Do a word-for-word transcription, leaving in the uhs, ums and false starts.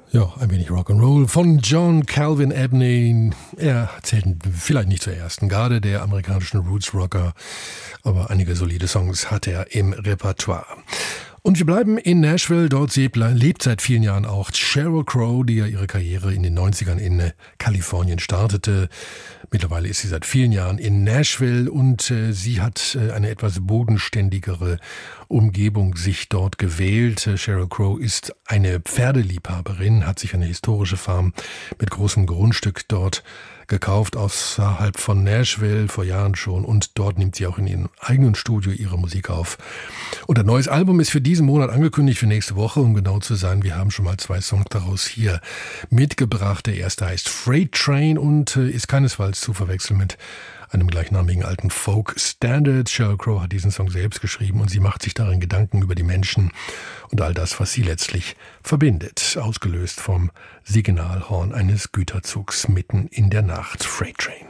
Ja, ein wenig Rock'n'Roll von John Calvin Abney. Er zählt vielleicht nicht zur ersten Garde der amerikanischen Roots-Rocker, aber einige solide Songs hat er im Repertoire. Und wir bleiben in Nashville, dort lebt seit vielen Jahren auch Sheryl Crow, die ja ihre Karriere in den neunzigern in Kalifornien startete. Mittlerweile ist sie seit vielen Jahren in Nashville und äh, sie hat äh, eine etwas bodenständigere Umgebung sich dort gewählt. Äh, Sheryl Crow ist eine Pferdeliebhaberin, hat sich eine historische Farm mit großem Grundstück dort gekauft außerhalb von Nashville vor Jahren schon, und dort nimmt sie auch in ihrem eigenen Studio ihre Musik auf. Und ein neues Album ist für diesen Monat angekündigt, für nächste Woche, um genau zu sein. Wir haben schon mal zwei Songs daraus hier mitgebracht. Der erste heißt Freight Train und äh, ist keinesfalls zu verwechseln mit einem gleichnamigen alten Folk-Standard. Sheryl Crow hat diesen Song selbst geschrieben und sie macht sich darin Gedanken über die Menschen und all das, was sie letztlich verbindet. Ausgelöst vom Signalhorn eines Güterzugs mitten in der Nacht. Freight Train.